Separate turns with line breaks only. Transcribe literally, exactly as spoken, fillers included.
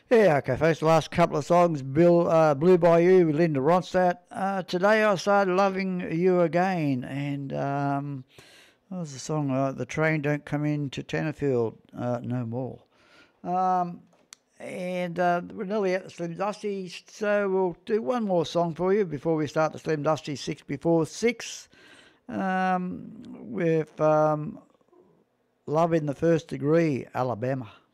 Yeah, okay, folks. The last couple of songs, Bill uh, Blue Bayou with Linda Ronstadt. Uh, today I started loving you again, and um, what was the song? Uh, the train don't come into Tenterfield uh, no more. Um, and uh, we're nearly at the Slim Dusty, so we'll do one more song for you before we start the Slim Dusty six before six. Um, with um, Love in the First Degree, Alabama.